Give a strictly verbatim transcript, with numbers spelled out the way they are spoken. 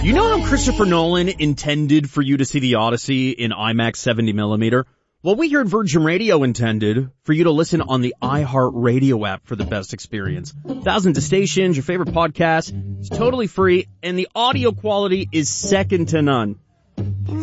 You know how Christopher Nolan intended for you to see the Odyssey in IMAX seventy millimeter? Well, we here at Virgin Radio intended for you to listen on the iHeartRadio app for the best experience. Thousands of stations, your favorite podcasts. It's totally free, and the audio quality is second to none.